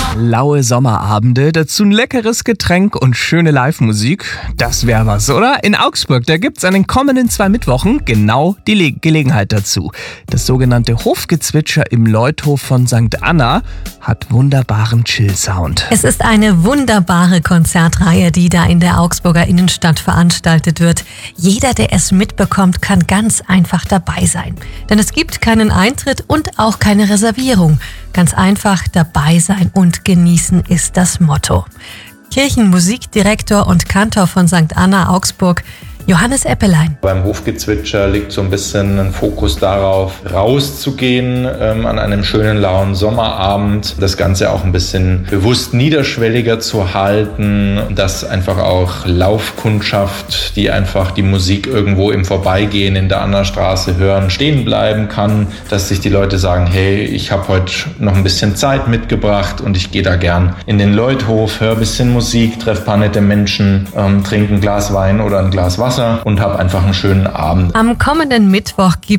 Laue Sommerabende, dazu ein leckeres Getränk und schöne Live-Musik. Das wäre was, oder? In Augsburg, da gibt's an den kommenden 2 Mittwochen genau die Gelegenheit dazu. Das sogenannte Hofgezwitscher im Leuthof von St. Anna hat wunderbaren Chill-Sound. Es ist eine wunderbare Konzertreihe, die da in der Augsburger Innenstadt veranstaltet wird. Jeder, der es mitbekommt, kann ganz einfach dabei sein. Denn es gibt keinen Eintritt und auch keine Reservierung. Ganz einfach dabei sein und genießen ist das Motto. Kirchenmusikdirektor und Kantor von St. Anna Augsburg, Johannes Eppelein. Beim Hofgezwitscher liegt so ein bisschen ein Fokus darauf, rauszugehen an einem schönen lauen Sommerabend, das Ganze auch ein bisschen bewusst niederschwelliger zu halten, dass einfach auch Laufkundschaft, die einfach die Musik irgendwo im Vorbeigehen in der Annastraße hören, stehen bleiben kann, dass sich die Leute sagen, hey, ich habe heute noch ein bisschen Zeit mitgebracht und ich gehe da gern in den Leuthof, höre ein bisschen Musik, treffe ein paar nette Menschen, trinke ein Glas Wein oder ein Glas Wasser und habe einfach einen schönen Abend. Am kommenden Mittwoch gibt